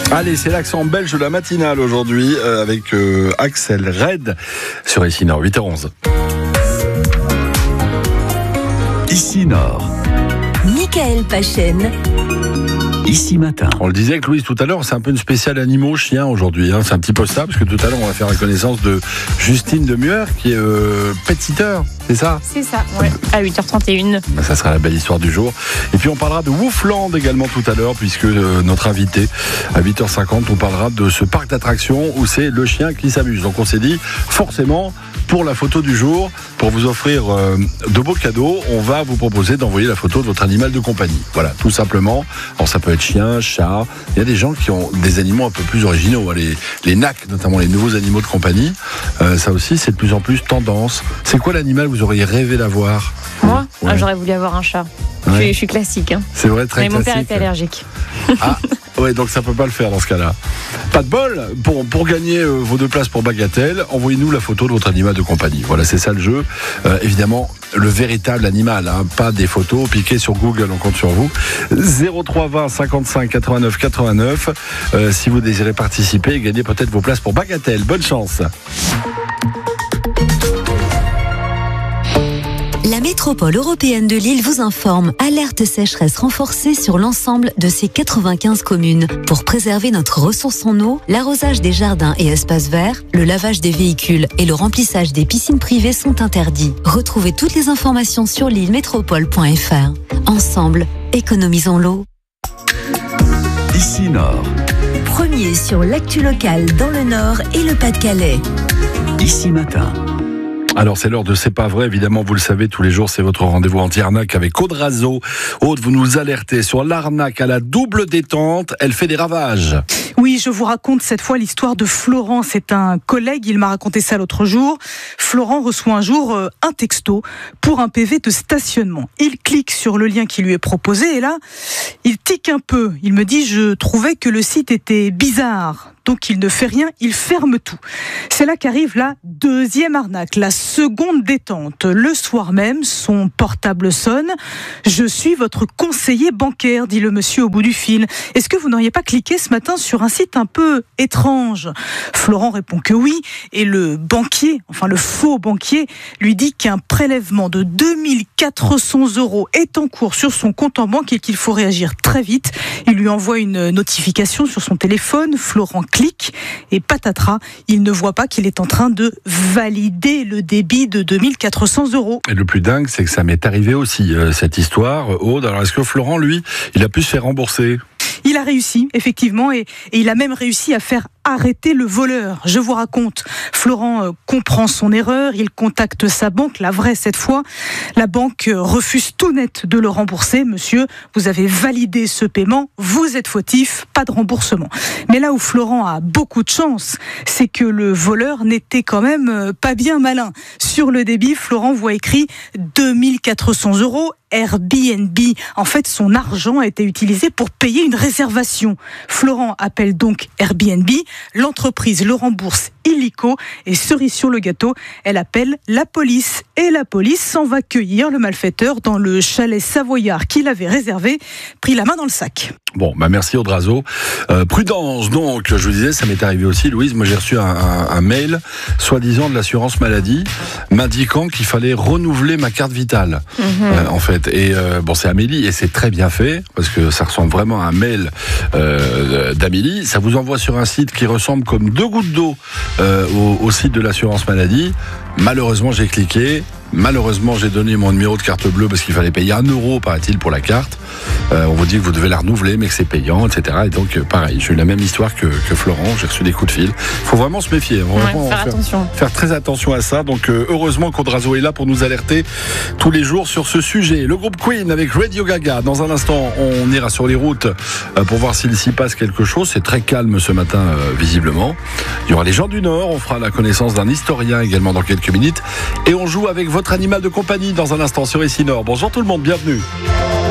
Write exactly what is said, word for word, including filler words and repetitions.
Allez, c'est l'accent belge de la matinale aujourd'hui euh, avec euh, Axel Red sur Ici Nord, huit heures onze. Ici Nord. Michael Pachen. Ici Matin. On le disait avec Louise tout à l'heure, c'est un peu une spéciale animaux chiens aujourd'hui. Hein. C'est un petit peu ça, parce que tout à l'heure, on va faire la connaissance de Justine Demuer, qui est euh, pet-sitter, c'est ça ? C'est ça, ouais. À huit heures trente et une. Ben, ça sera la belle histoire du jour. Et puis on parlera de Woofland également tout à l'heure, puisque euh, notre invité, à huit heures cinquante, on parlera de ce parc d'attractions où c'est le chien qui s'amuse. Donc on s'est dit, forcément, pour la photo du jour, pour vous offrir euh, de beaux cadeaux, on va vous proposer d'envoyer la photo de votre animal de compagnie. Voilà, tout simplement. Alors ça peut être chien, chat. Il y a des gens qui ont des animaux un peu plus originaux, hein. les, les N A C, notamment les nouveaux animaux de compagnie. Euh, ça aussi, c'est de plus en plus tendance. C'est quoi l'animal que vous auriez rêvé d'avoir ? Moi, Ouais. ah, j'aurais voulu avoir un chat. Ouais. Je, suis, je suis classique. Hein. C'est vrai, très Mais mon classique. père était allergique. Ah, ouais, donc ça peut pas le faire dans ce cas-là. Pas de bol. Pour, pour gagner euh, vos deux places pour Bagatelle, envoyez-nous la photo de votre animal de compagnie. Voilà, c'est ça le jeu. Euh, évidemment, le véritable animal, hein, pas des photos piquées sur Google, on compte sur vous. zéro trois vingt cinquante-cinq quatre-vingt-neuf quatre-vingt-neuf. Euh, si vous désirez participer et gagner peut-être vos places pour Bagatelle. Bonne chance. La métropole européenne de Lille vous informe. Alerte sécheresse renforcée sur l'ensemble de ses quatre-vingt-quinze communes. Pour préserver notre ressource en eau, l'arrosage des jardins et espaces verts, le lavage des véhicules et le remplissage des piscines privées sont interdits. Retrouvez toutes les informations sur lille métropole point f r. Ensemble, économisons l'eau. Ici Nord. Premier sur l'actu locale dans le Nord et le Pas-de-Calais. Ici Matin. Alors c'est l'heure de C'est pas vrai, évidemment vous le savez, tous les jours c'est votre rendez-vous anti-arnaque avec Aude Razo. Aude, vous nous alertez sur l'arnaque à la double détente, elle fait des ravages. Oui, je vous raconte cette fois l'histoire de Florent, c'est un collègue, il m'a raconté ça l'autre jour. Florent reçoit un jour euh, un texto pour un P V de stationnement. Il clique sur le lien qui lui est proposé et là, il tique un peu. Il me dit, je trouvais que le site était bizarre. Donc il ne fait rien, il ferme tout. C'est là qu'arrive la deuxième arnaque, la seconde détente. Le soir même, son portable sonne. Je suis votre conseiller bancaire, dit le monsieur au bout du fil. Est-ce que vous n'auriez pas cliqué ce matin sur un site un peu étrange ? Florent répond que oui. Et le banquier, enfin le faux banquier, lui dit qu'un prélèvement de deux mille quatre cents euros est en cours sur son compte en banque et qu'il faut réagir très vite. Il lui envoie une notification sur son téléphone. Florent clique et patatras, il ne voit pas qu'il est en train de valider le débit de deux mille quatre cents euros. Et le plus dingue, c'est que ça m'est arrivé aussi, euh, cette histoire, Aude. Alors est-ce que Florent, lui, il a pu se faire rembourser ? Il a réussi, effectivement, et, et il a même réussi à faire arrêter le voleur. Je vous raconte, Florent euh, comprend son erreur, il contacte sa banque, la vraie cette fois. La banque euh, refuse tout net de le rembourser. Monsieur, vous avez validé ce paiement, vous êtes fautif, pas de remboursement. Mais là où Florent a beaucoup de chance, c'est que le voleur n'était quand même euh, pas bien malin. Sur le débit, Florent voit écrit deux mille quatre cents euros, Airbnb. En fait, son argent a été utilisé pour payer une réservation. Florent appelle donc Airbnb. L'entreprise le rembourse illico et cerise sur le gâteau, elle appelle la police. Et la police s'en va cueillir le malfaiteur dans le chalet savoyard qu'il avait réservé, pris la main dans le sac. Bon, bah merci Aude Razo. Euh, prudence donc, je vous disais, ça m'est arrivé aussi, Louise. Moi j'ai reçu un, un, un mail, soi-disant de l'assurance maladie, m'indiquant qu'il fallait renouveler ma carte vitale, mmh. euh, en fait. Et euh, bon, c'est Amélie et c'est très bien fait parce que ça ressemble vraiment à un mail euh, d'Amélie. Ça vous envoie sur un site qui ressemble comme deux gouttes d'eau euh, au, au site de l'assurance maladie. Malheureusement, j'ai cliqué. Malheureusement, j'ai donné mon numéro de carte bleue parce qu'il fallait payer un euro, paraît-il, pour la carte. Euh, on vous dit que vous devez la renouveler, mais que c'est payant, et cetera. Et donc, pareil, j'ai eu la même histoire que, que Florent. J'ai reçu des coups de fil. Il faut vraiment se méfier. Vraiment ouais, faire, faire attention. Faire très attention à ça. Donc, euh, heureusement qu'Aude Razo est là pour nous alerter tous les jours sur ce sujet. Le groupe Queen avec Radio Gaga. Dans un instant, on ira sur les routes euh, pour voir s'il s'y passe quelque chose. C'est très calme ce matin, euh, visiblement. Il y aura les gens du Nord. On fera la connaissance d'un historien également dans quelques minutes. Et on joue avec votre animal de compagnie dans un instant sur Ici Nord. Bonjour tout le monde, bienvenue.